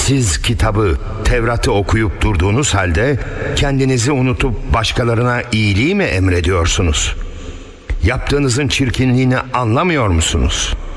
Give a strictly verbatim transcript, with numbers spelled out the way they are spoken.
Siz kitabı, Tevrat'ı okuyup durduğunuz halde kendinizi unutup başkalarına iyiliği mi emrediyorsunuz? Yaptığınızın çirkinliğini anlamıyor musunuz?